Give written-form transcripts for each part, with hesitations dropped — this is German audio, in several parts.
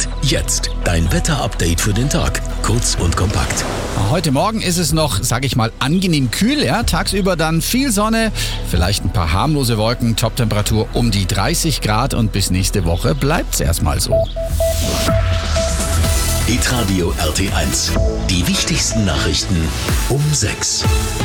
Jetzt dein Wetterupdate für den Tag. Kurz und kompakt. Heute Morgen ist es noch, sage ich mal, angenehm kühl. Ja? Tagsüber dann viel Sonne, vielleicht ein paar harmlose Wolken, Toptemperatur um die 30 Grad und bis nächste Woche bleibt es erstmal so. Hitradio RT1. Die wichtigsten Nachrichten um 6.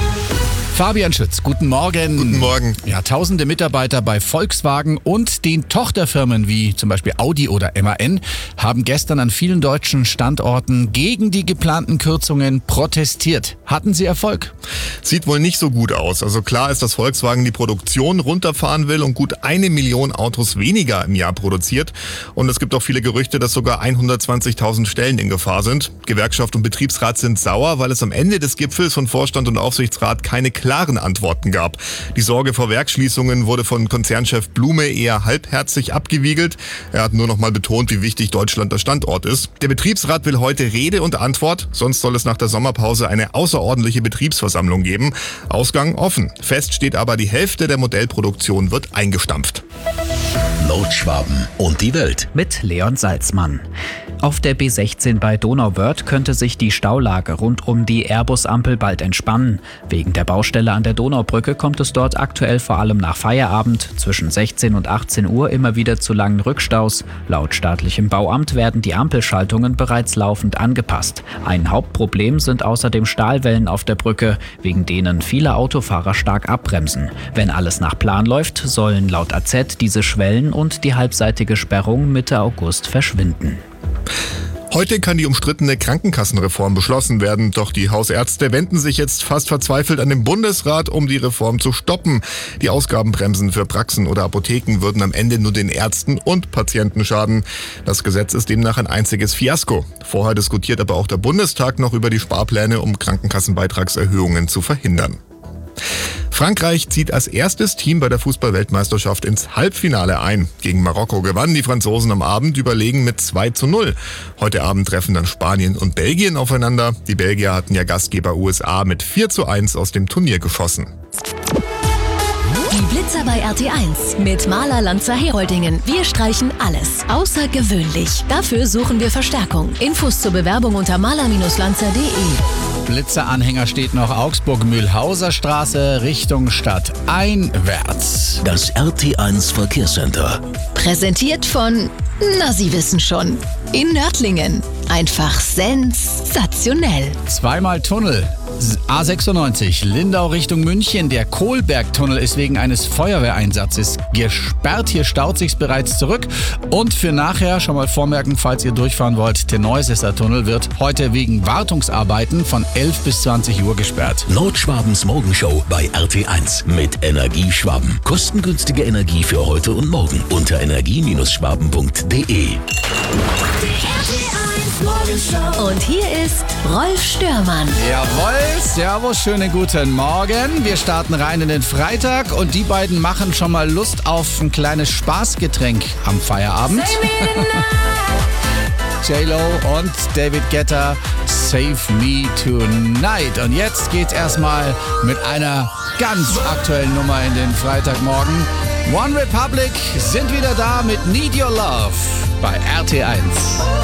Fabian Schütz, guten Morgen. Guten Morgen. Ja, tausende Mitarbeiter bei Volkswagen und den Tochterfirmen wie zum Beispiel Audi oder MAN haben gestern an vielen deutschen Standorten gegen die geplanten Kürzungen protestiert. Hatten sie Erfolg? Sieht wohl nicht so gut aus. Also klar ist, dass Volkswagen die Produktion runterfahren will und gut 1 Million Autos weniger im Jahr produziert. Und es gibt auch viele Gerüchte, dass sogar 120.000 Stellen in Gefahr sind. Gewerkschaft und Betriebsrat sind sauer, weil es am Ende des Gipfels von Vorstand und Aufsichtsrat keine klaren Antworten gab. Die Sorge vor Werksschließungen wurde von Konzernchef Blume eher halbherzig abgewiegelt. Er hat nur noch mal betont, wie wichtig Deutschland der Standort ist. Der Betriebsrat will heute Rede und Antwort, sonst soll es nach der Sommerpause eine außerordentliche Betriebsversammlung geben. Ausgang offen. Fest steht aber, die Hälfte der Modellproduktion wird eingestampft. Nordschwaben und die Welt. Mit Leon Salzmann. Auf der B16 bei Donauwörth könnte sich die Staulage rund um die Airbus-Ampel bald entspannen. Wegen der Baustelle an der Donaubrücke kommt es dort aktuell vor allem nach Feierabend zwischen 16 und 18 Uhr immer wieder zu langen Rückstaus. Laut staatlichem Bauamt werden die Ampelschaltungen bereits laufend angepasst. Ein Hauptproblem sind außerdem Stahlwellen auf der Brücke, wegen denen viele Autofahrer stark abbremsen. Wenn alles nach Plan läuft, sollen laut AZ diese Schwellen und die halbseitige Sperrung Mitte August verschwinden. Heute kann die umstrittene Krankenkassenreform beschlossen werden, doch die Hausärzte wenden sich jetzt fast verzweifelt an den Bundesrat, um die Reform zu stoppen. Die Ausgabenbremsen für Praxen oder Apotheken würden am Ende nur den Ärzten und Patienten schaden. Das Gesetz ist demnach ein einziges Fiasko. Vorher diskutiert aber auch der Bundestag noch über die Sparpläne, um Krankenkassenbeitragserhöhungen zu verhindern. Frankreich zieht als erstes Team bei der Fußball-Weltmeisterschaft ins Halbfinale ein. Gegen Marokko gewannen die Franzosen am Abend überlegen mit 2:0. Heute Abend treffen dann Spanien und Belgien aufeinander. Die Belgier hatten ja Gastgeber USA mit 4:1 aus dem Turnier geschossen. Die Blitzer bei RT1 mit Maler Lanzer Heroldingen. Wir streichen alles. Außergewöhnlich. Dafür suchen wir Verstärkung. Infos zur Bewerbung unter maler-lanzer.de. Blitzeranhänger steht noch Augsburg-Mühlhauser Straße Richtung Stadt einwärts. Das RT1 Verkehrscenter. Präsentiert von, na Sie wissen schon, in Nördlingen. Einfach sensationell. Zweimal Tunnel. A96 Lindau Richtung München. Der Kohlbergtunnel ist wegen eines Feuerwehreinsatzes gesperrt. Hier staut sich's bereits zurück. Und für nachher schon mal vormerken, falls ihr durchfahren wollt, der Neusässer Tunnel wird heute wegen Wartungsarbeiten von 11 bis 20 Uhr gesperrt. Nordschwabens Morgenshow bei RT1 mit Energieschwaben. Kostengünstige Energie für heute und morgen unter energie-schwaben.de. Und hier ist Rolf Störmann. Jawohl, servus, schönen guten Morgen. Wir starten rein in den Freitag und die beiden machen schon mal Lust auf ein kleines Spaßgetränk am Feierabend. J-Lo und David Guetta, Save Me Tonight. Und jetzt geht's erstmal mit einer ganz aktuellen Nummer in den Freitagmorgen. One Republic sind wieder da mit Need Your Love bei RT1.